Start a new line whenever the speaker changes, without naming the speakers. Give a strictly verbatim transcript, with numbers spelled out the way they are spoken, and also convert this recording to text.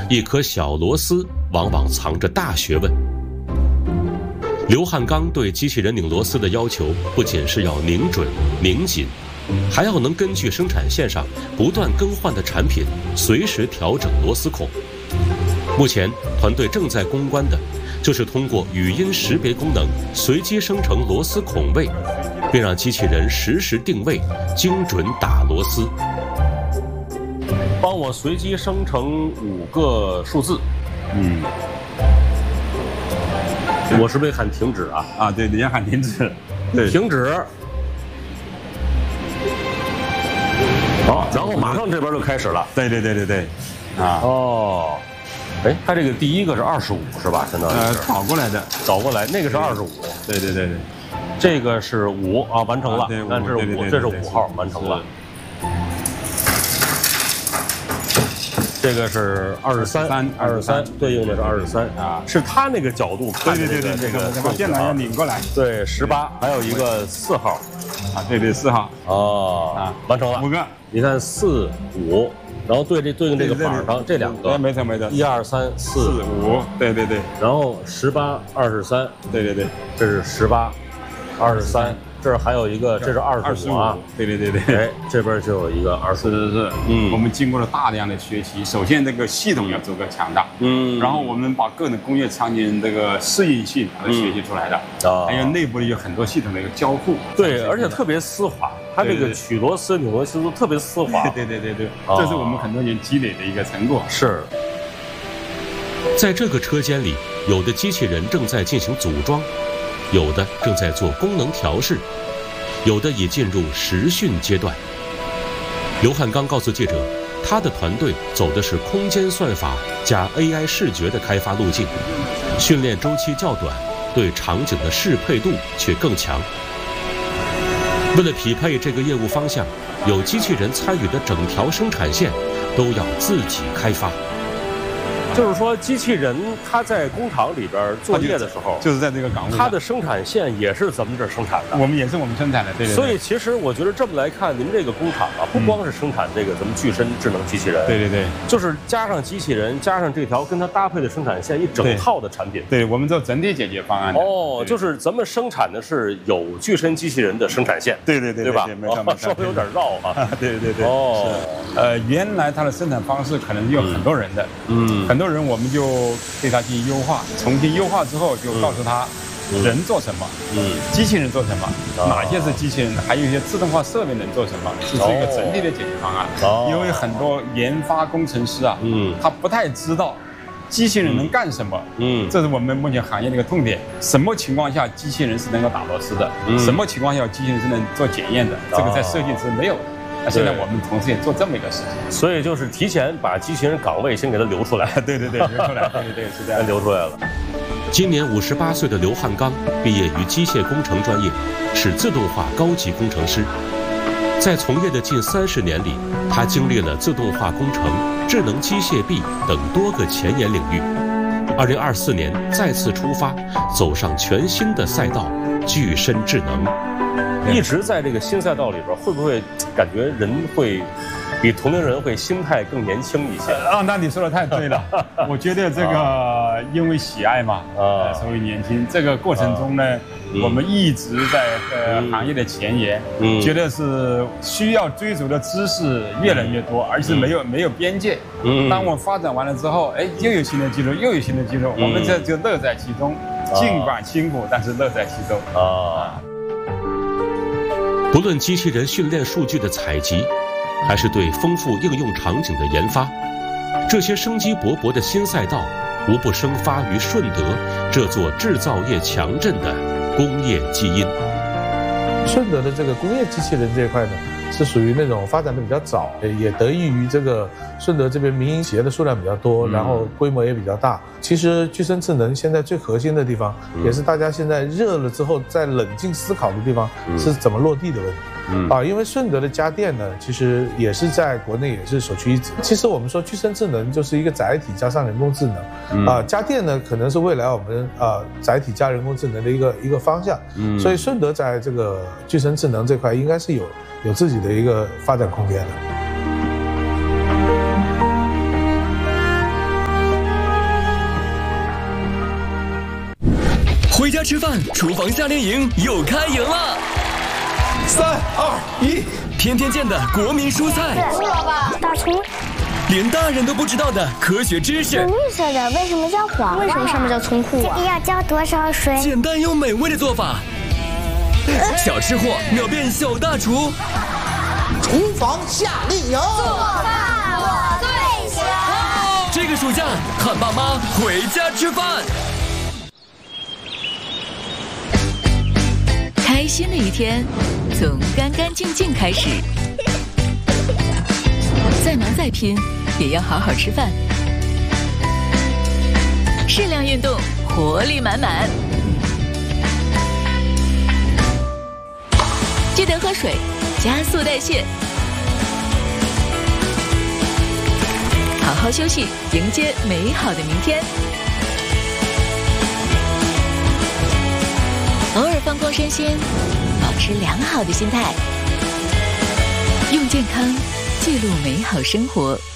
一颗小螺丝往往藏着大学问。刘汉刚对机器人拧螺丝的要求，不仅是要拧准、拧紧，还要能根据生产线上不断更换的产品，随时调整螺丝孔。目前，团队正在攻关的，就是通过语音识别功能，随机生成螺丝孔位，并让机器人实时定位，精准打螺丝。帮我随机生成五个数字。
嗯。
我是不是得喊停止啊？
啊，对，你要喊停止。对，
停止。好，然后马上这边就开始了。
对对对对对。啊。
哦。哎，它这个第一个是二十五是吧？相当于是。
呃，倒过来的。
倒过来，那个是二十五。
对对对对。
这个是五啊，完成了。
啊、对，
那这是五，这是五号，完成了。这个是二十三，二十三对应的是二十三啊，是他那个角度看的。
对对对对，
这个
把电脑要拧过来。
对，十八，还有一个四号，
啊，对对，四号。
哦，啊，完成了。
五个，
你看四五，然后对这对应这个板上这两个，
没错没错，
一二三四
五，对对对，
然后十八二十三，
对对对，
这是十八，二十三。这儿还有一个，这是二十五啊，
对对对对，
哎，这边就有一个二十五，
是是是，嗯，我们经过了大量的学习，首先这个系统要足够强大，嗯，然后我们把各种工业场景这个适应性把它学习出来的，啊，还有内部有很多系统的一个交互，
对，而且特别丝滑，它这个取螺丝、拧螺丝都特别丝滑，
对对对对，这是我们很多年积累的一个成果。
是，在这个车间里，有的机器人正在进行组装。有的正在做功能调试，有的已进入实训阶段。刘汉刚告诉记者，他的团队走的是空间算法加 A I 视觉的开发路径，训练周期较短，对场景的适配度却更强。为了匹配这个业务方向，有机器人参与的整条生产线都要自己开发。就是说，机器人它在工厂里边作业的时候，
就是在这个岗位，
它的生产线也是咱们这儿生产的，
我们也是我们生产的，对对。
所以其实我觉得这么来看，您这个工厂啊，不光是生产这个咱们具身智能机器人，
对对对，
就是加上机器人，加上这条跟它搭配的生产线，一整套的产品。
对，我们做整体解决方案的。
哦，就是咱们生产的是有具身机器人的生产线，
对对对，
对吧？
没错没错，
稍微有点绕啊。
对对对。
哦，
呃，原来它的生产方式可能有很多人的，嗯，很多人我们就对它进行优化，重新优化之后就告诉他人做什么，嗯，机器人做什么，哪些是机器人，还有一些自动化设备能做什么，是这个整体的解决方案。哦，因为很多研发工程师啊，嗯，他不太知道机器人能干什么，嗯，这是我们目前行业的一个痛点。什么情况下机器人是能够打螺丝的？嗯，什么情况下机器人是能做检验的？这个在设计是没有的。那现在我们同时也做这么一个事情，
所以就是提前把机器人岗位先给它留出来。
对对对，留出来，对对对，是这样，
留出来了。今年五十八岁的刘汉刚毕业于机械工程专业，是自动化高级工程师。在从业的近三十年里，他经历了自动化工程、智能机械臂等多个前沿领域。二零二四年再次出发，走上全新的赛道——具身智能。一直在这个新赛道里边，会不会感觉人会比同龄人会心态更年轻一些？
啊，那你说的太对了。我觉得这个因为喜爱嘛，啊，所谓年轻。这个过程中呢，我们一直在呃行业的前沿，嗯，觉得是需要追逐的知识越来越多，而且没有没有边界。嗯，当我发展完了之后，哎，又有新的技术，又有新的技术，我们这就乐在其中。尽管辛苦，但是乐在其中啊。
不论机器人训练数据的采集，还是对丰富应用场景的研发，这些生机勃勃的新赛道，无不生发于顺德这座制造业强镇的工业基因。
顺德的这个工业机器人这一块呢，是属于那种发展的比较早，也得益于这个顺德这边民营企业的数量比较多，然后规模也比较大。其实具身智能现在最核心的地方，也是大家现在热了之后再冷静思考的地方，是怎么落地的问题。嗯啊，因为顺德的家电呢，其实也是在国内也是首屈一指。其实我们说具身智能就是一个载体加上人工智能，嗯、啊，家电呢可能是未来我们啊载体加人工智能的一个一个方向。嗯，所以顺德在这个具身智能这块应该是有有自己的一个发展空间的。
家吃饭，厨房夏令营又开营了。
三二一，
天天见的国民蔬菜，
胡萝卜、大葱，
连大人都不知道的科学知识。
绿色的为什么叫黄？为什么上面叫葱户啊？这个要浇多少水？
简单又美味的做法，小吃货秒变小大厨。
厨房夏令营，
做饭我最强。
这个暑假，喊爸妈回家吃饭。
开心的一天，从干干净净开始。再忙再拼，也要好好吃饭。适量运动，活力满满。记得喝水，加速代谢。好好休息，迎接美好的明天。偶尔放空身心，保持良好的心态，用健康记录美好生活。